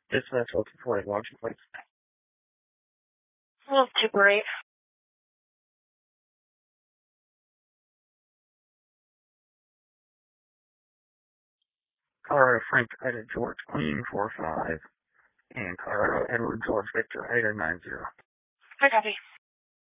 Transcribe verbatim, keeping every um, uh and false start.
Dispatch looking for a launching place. Well, Super eight. Colorado Frank Ida George Queen four five and Colorado Edward George Victor Ida nine zero. I copy.